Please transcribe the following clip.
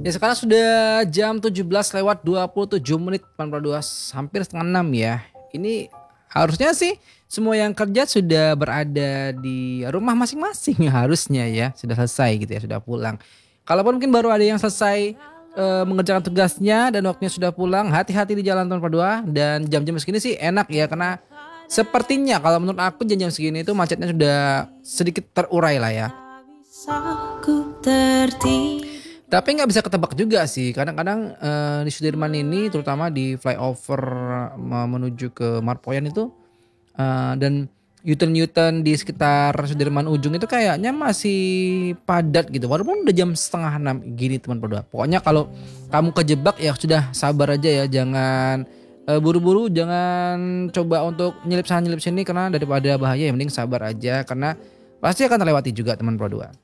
Ya sekarang sudah jam 17 lewat 27 menit teman Pro 2, hampir setengah 6 ya. Ini harusnya sih semua yang kerja sudah berada di rumah masing-masing harusnya ya, sudah selesai gitu ya, sudah pulang. Kalaupun mungkin baru ada yang selesai mengerjakan tugasnya dan waktunya sudah pulang, hati-hati di jalan teman Pro 2. Dan jam-jam segini sih enak ya, karena sepertinya kalau menurut aku jam-jam segini itu macetnya sudah sedikit terurai lah ya. Tapi nggak bisa ketebak juga sih. Kadang-kadang di Sudirman ini, terutama di flyover menuju ke Marpoyan itu, dan U-turn di sekitar Sudirman ujung itu kayaknya masih padat gitu. Walaupun udah jam setengah 6 gini teman berdua. Pokoknya kalau kamu kejebak ya sudah sabar aja ya. Jangan buru-buru, jangan coba untuk nyelip sana nyelip sini karena daripada bahaya. Yang mending sabar aja karena pasti akan terlewati juga teman Pro 2.